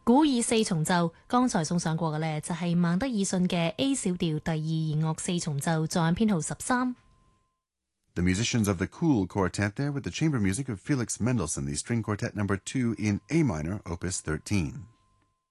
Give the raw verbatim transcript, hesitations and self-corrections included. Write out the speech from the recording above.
古爾四重奏，剛才送上過嘅呢，就係孟德爾遜嘅 A 小調第二弦樂四重奏，作品編號十三。 The musicians of the Cool Quartet there with the chamber music of Felix Mendelssohn, the string quartet number two in A minor, opus thirteen.